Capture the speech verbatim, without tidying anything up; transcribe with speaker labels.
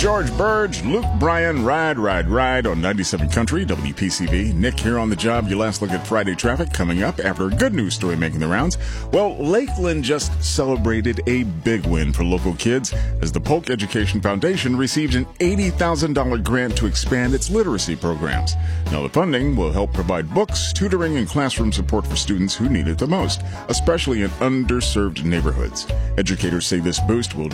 Speaker 1: George Burge, Luke Bryan, Ride, Ride, Ride on ninety-seven Country, W P C V. Nick here on the job. Your last look at Friday traffic coming up after a good news story making the rounds. Well, Lakeland just celebrated a big win for local kids as the Polk Education Foundation received an eighty thousand dollars grant to expand its literacy programs. Now, the funding will help provide books, tutoring, and classroom support for students who need it the most, especially in underserved neighborhoods. Educators say this boost will